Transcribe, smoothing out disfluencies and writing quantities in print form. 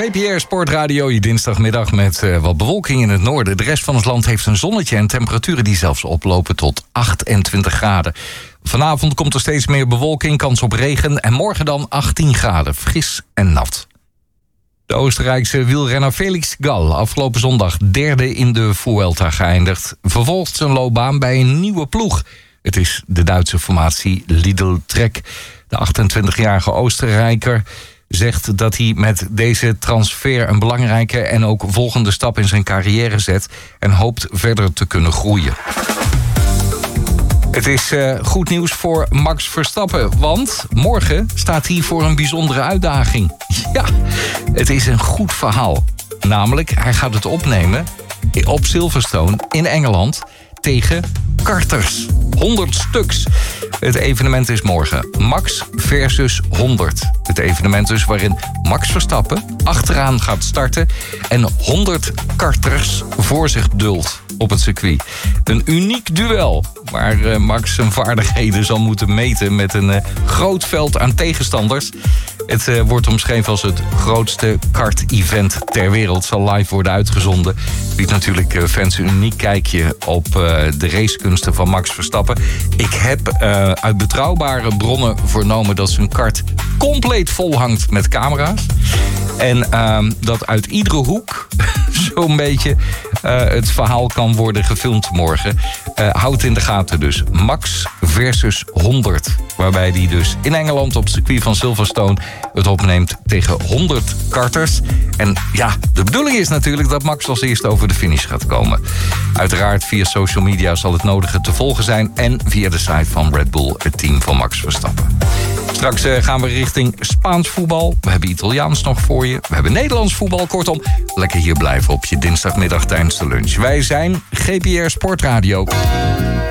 GPR Sportradio, je dinsdagmiddag met wat bewolking in het noorden. De rest van het land heeft een zonnetje en temperaturen die zelfs oplopen tot 28 graden. Vanavond komt er steeds meer bewolking, kans op regen en morgen dan 18 graden, fris en nat. De Oostenrijkse wielrenner Felix Gall, afgelopen zondag derde in de Vuelta geëindigd, vervolgt zijn loopbaan bij een nieuwe ploeg. Het is de Duitse formatie Lidl Trek. De 28-jarige Oostenrijker zegt dat hij met deze transfer een belangrijke en ook volgende stap in zijn carrière zet en hoopt verder te kunnen groeien. Het is goed nieuws voor Max Verstappen, want morgen staat hij voor een bijzondere uitdaging. Ja, het is een goed verhaal. Namelijk, hij gaat het opnemen op Silverstone in Engeland tegen karters. 100 stuks. Het evenement is morgen. Max versus 100. Het evenement dus waarin Max Verstappen achteraan gaat starten en 100 karters voor zich duldt op het circuit. Een uniek duel waar Max zijn vaardigheden zal moeten meten met een groot veld aan tegenstanders. Het wordt omschreven als het grootste kart-event ter wereld. Zal live worden uitgezonden. Biedt natuurlijk fans een uniek kijkje op de racekunsten van Max Verstappen. Ik heb uit betrouwbare bronnen vernomen dat zijn kart compleet vol hangt met camera's. En dat uit iedere hoek zo'n beetje het verhaal kan worden gefilmd morgen. Houd in de gaten dus. Max versus 100. Waarbij hij dus in Engeland op het circuit van Silverstone het opneemt tegen 100 karters. En ja, de bedoeling is natuurlijk dat Max als eerste over de finish gaat komen. Uiteraard via social media zal het nodige te volgen zijn. En via de site van Red Bull, het team van Max Verstappen. Straks gaan we richting Spaans voetbal. We hebben Italiaans nog voor je. We hebben Nederlands voetbal. Kortom, lekker hier blijven op je dinsdagmiddag tijdens de lunch. Wij zijn GPR Sportradio.